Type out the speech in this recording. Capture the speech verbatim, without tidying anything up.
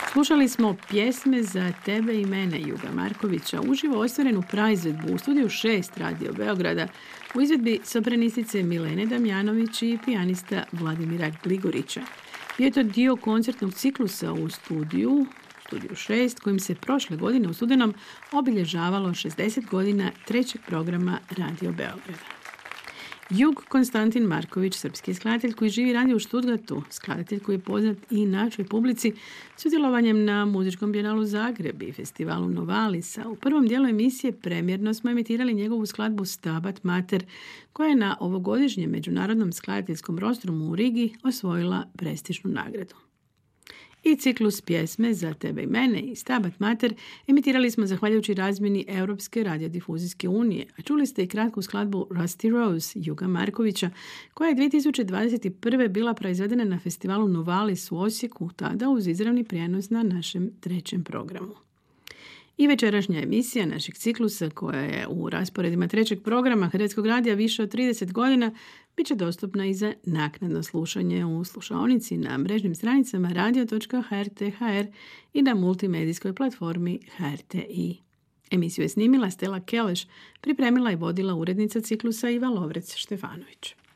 Slušali smo Pjesme za tebe i mene Juga Markovića, uživo ostvarenu praizvedbu u studiju šest Radio Beograda u izvedbi sopranistice Milene Damjanović i pijanista Vladimira Gligorića. Bio je to dio koncertnog ciklusa u studiju, studiju šest, kojim se prošle godine u studenom obilježavalo šezdeset godina trećeg programa Radio Beograda. Jug Konstantin Marković, srpski skladatelj koji živi radi u Stuttgartu, skladatelj koji je poznat i našoj publici, sudjelovanjem na muzičkom bijenalu Zagreb i festivalu Novalisa. U prvom dijelu emisije premjerno smo emitirali njegovu skladbu Stabat Mater, koja je na ovogodišnjem međunarodnom skladateljskom rostromu u Rigi osvojila prestižnu nagradu. I ciklus Pjesme za tebe i mene i Stabat Mater emitirali smo zahvaljujući razmjeni Europske radiodifuzijske unije, a čuli ste i kratku skladbu Rusty Rose Juga Markovića, koja je dvije tisuće dvadeset prve bila proizvedena na festivalu Novalis u Osijeku, tada uz izravni prijenos na našem trećem programu. I večerašnja emisija našeg ciklusa, koja je u rasporedima trećeg programa Hrvatskog radija više od trideset godina, bit će dostupna i za naknadno slušanje u slušaonici na mrežnim stranicama radio točka h r t točka h r i na multimedijskoj platformi H R T I. Emisiju je snimila Stella Keleš, pripremila i vodila urednica ciklusa Iva Lovrec Štefanović.